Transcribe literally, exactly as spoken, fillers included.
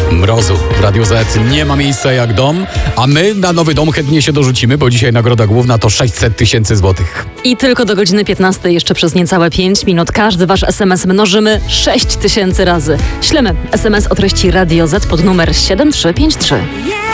Mrozu w Radiu Z nie ma miejsca jak dom, a my na nowy dom chętnie się dorzucimy, bo dzisiaj nagroda główna to sześćset tysięcy złotych. I tylko do godziny piętnastej, jeszcze przez niecałe pięć minut, każdy wasz es em es mnożymy sześć tysięcy razy. Ślemy es em es o treści Radio Z pod numer siedem trzy pięć trzy.